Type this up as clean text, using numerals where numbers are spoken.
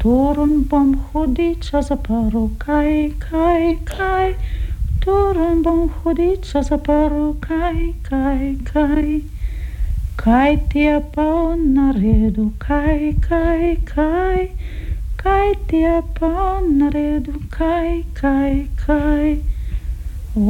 Turun bom hudiča zaprl, kaj, kaj, kaj. Turun bom hudiča zaprl, kaj, kaj, kaj. Kaj ti je pa on naredil, kaj, kaj, kaj. Kaj ti je pa on naredil, kaj, kaj, kaj.